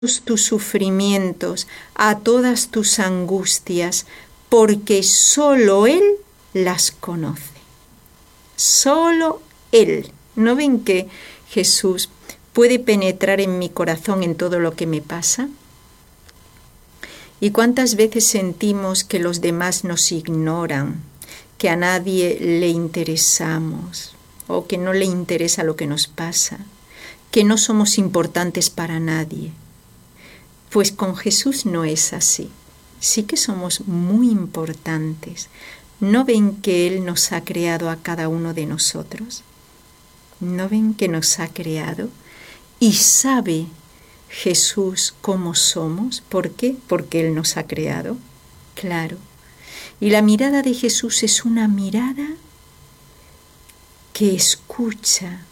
tus sufrimientos, a todas tus angustias, porque solo Él las conoce. Solo Él. ¿No ven que Jesús puede penetrar en mi corazón en todo lo que me pasa? ¿Y cuántas veces sentimos que los demás nos ignoran, que a nadie le interesamos o que no le interesa lo que nos pasa, que no somos importantes para nadie? Pues con Jesús no es así. Sí que somos muy importantes. ¿No ven que Él nos ha creado a cada uno de nosotros? ¿No ven que nos ha creado? Y sabe Jesús cómo somos. ¿Por qué? Porque Él nos ha creado. Claro. Y la mirada de Jesús es una mirada que escucha,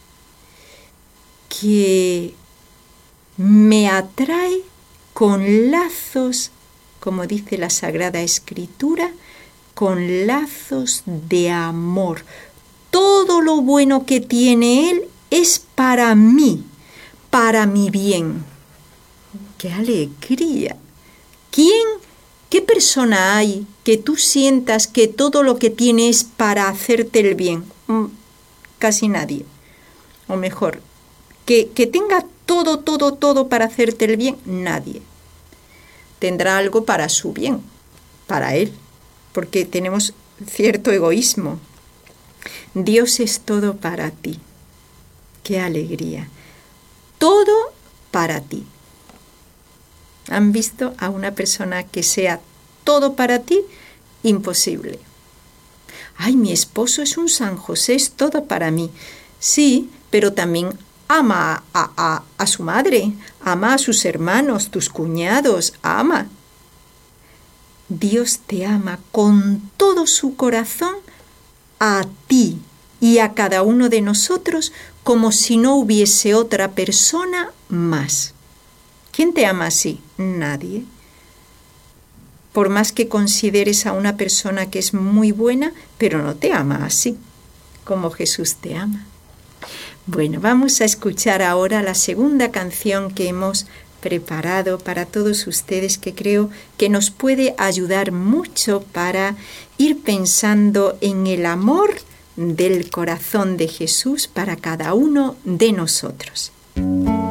que me atrae con lazos, como dice la Sagrada Escritura, con lazos de amor. Todo lo bueno que tiene Él es para mí, para mi bien. ¡Qué alegría! ¿Qué persona hay que tú sientas que todo lo que tiene es para hacerte el bien? Casi nadie. O mejor, que tenga todo para hacerte el bien, nadie. Tendrá algo para su bien, para él, porque tenemos cierto egoísmo. Dios es todo para ti. ¡Qué alegría! Todo para ti. ¿Han visto a una persona que sea todo para ti? Imposible. ¡Ay, mi esposo es un San José, es todo para mí! Sí, pero también ama a su madre, ama a sus hermanos, tus cuñados, ama. Dios te ama con todo su corazón a ti y a cada uno de nosotros como si no hubiese otra persona más. ¿Quién te ama así? Nadie. Por más que consideres a una persona que es muy buena, pero no te ama así, como Jesús te ama. Bueno, vamos a escuchar ahora la segunda canción que hemos preparado para todos ustedes, que creo que nos puede ayudar mucho para ir pensando en el amor del corazón de Jesús para cada uno de nosotros.